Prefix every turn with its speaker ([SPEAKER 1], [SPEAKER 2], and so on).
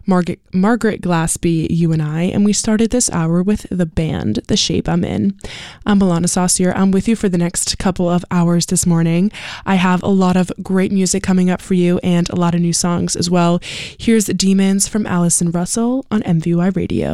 [SPEAKER 1] Margaret Glaspie, You and I, and we started this hour with the band, The Shape I'm In. I'm Alana Saucier. I'm with you for the next couple of hours this morning. I have a lot of great music coming up for you and a lot of new songs as well. Here's Demons from Allison Russell on MVY Radio.